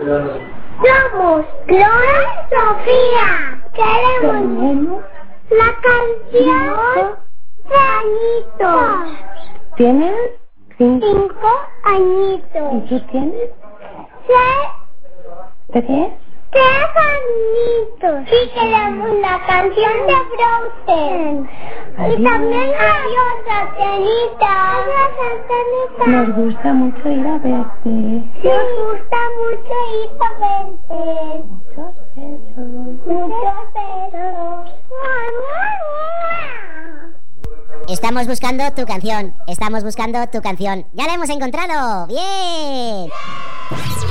Somos Clara y Sofía. Queremos la canción de añitos. ¿Tienes? 5 añitos. ¿Y tú tienes? 3 ¿3? añitos. Sí, queremos la canción de Frozen. Y también hay otra cenita. Nos gusta mucho ir a verte. Nos gusta mucho ir a verte. Muchos besos. Muchos besos. Estamos buscando tu canción. Estamos buscando tu canción. ¡Ya la hemos encontrado! ¡Bien!